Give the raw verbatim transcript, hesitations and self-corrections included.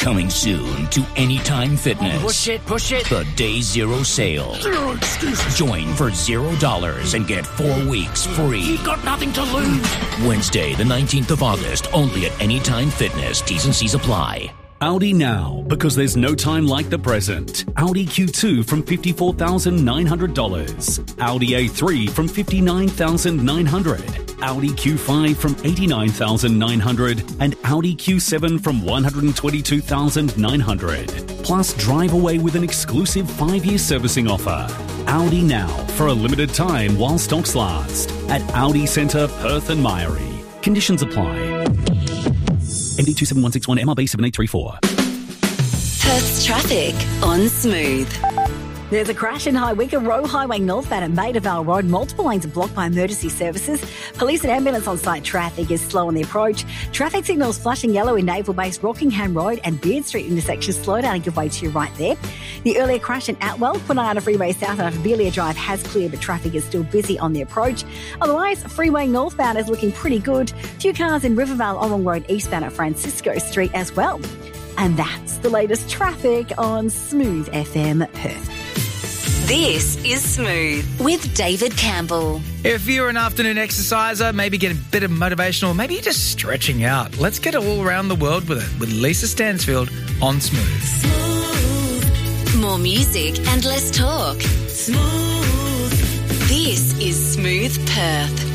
Coming soon to Anytime Fitness. Push it, push it. The Day Zero Sale. Zero excuses. Join for zero dollars and get four weeks free. You've got nothing to lose. Wednesday, the nineteenth of August, only at Anytime Fitness. T's and C's apply. Audi now, because there's no time like the present. Audi Q two from fifty-four thousand nine hundred dollars. Audi A three from fifty-nine thousand nine hundred dollars. Audi Q five from eighty-nine thousand nine hundred dollars. And Audi Q seven from one hundred twenty-two thousand nine hundred dollars. Plus, drive away with an exclusive five-year servicing offer. Audi now, for a limited time while stocks last. At Audi Centre, Perth and Mairie. Conditions apply. M D two seven one six one M R B seven eight three four. Perth's traffic on Smooth. There's a crash in High Wycombe Road, Highway northbound at Maida Vale Road. Multiple lanes are blocked by emergency services. Police and ambulance on site. Traffic is slow on the approach. Traffic signals flashing yellow in Naval Base, Rockingham Road and Beard Street intersection. Slow down and give way to your right there. The earlier crash in Atwell, Kwinana Freeway south after Belia Drive has cleared, but traffic is still busy on the approach. Otherwise, Freeway northbound is looking pretty good. Few cars in Rivervale, Orrong Road eastbound at Francisco Street as well. And that's the latest traffic on Smooth F M Perth. This is Smooth with David Campbell. If you're an afternoon exerciser, maybe get a bit of motivation, or maybe you're just stretching out, let's get all around the world with it with Lisa Stansfield on Smooth. Smooth. More music and less talk. Smooth. This is Smooth Perth.